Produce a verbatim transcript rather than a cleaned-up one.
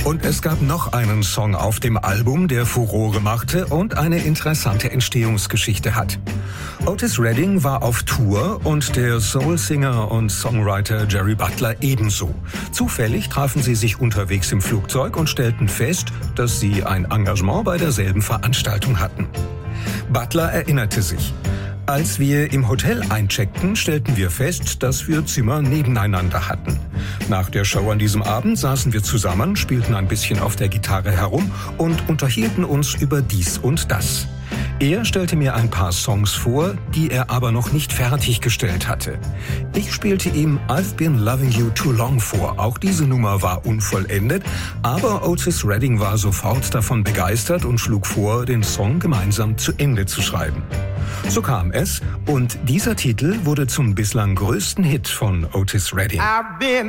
Und es gab noch einen Song auf dem Album, der Furore machte und eine interessante Entstehungsgeschichte hat. Otis Redding war auf Tour und der Soul-Singer und Songwriter Jerry Butler ebenso. Zufällig trafen sie sich unterwegs im Flugzeug und stellten fest, dass sie ein Engagement bei derselben Veranstaltung hatten. Butler erinnerte sich: Als wir im Hotel eincheckten, stellten wir fest, dass wir Zimmer nebeneinander hatten. Nach der Show an diesem Abend saßen wir zusammen, spielten ein bisschen auf der Gitarre herum und unterhielten uns über dies und das. Er stellte mir ein paar Songs vor, die er aber noch nicht fertiggestellt hatte. Ich spielte ihm I've Been Loving You Too Long vor. Auch diese Nummer war unvollendet, aber Otis Redding war sofort davon begeistert und schlug vor, den Song gemeinsam zu Ende zu schreiben. So kam es, und dieser Titel wurde zum bislang größten Hit von Otis Redding.